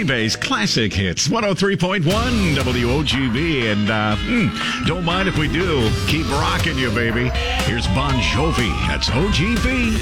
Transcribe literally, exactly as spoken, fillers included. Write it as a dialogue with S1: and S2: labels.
S1: Philly Bay's classic hits, one oh three point one W O G B. And uh, mm, don't mind if we do. Keep rocking you, baby. Here's Bon Jovi. That's O G B.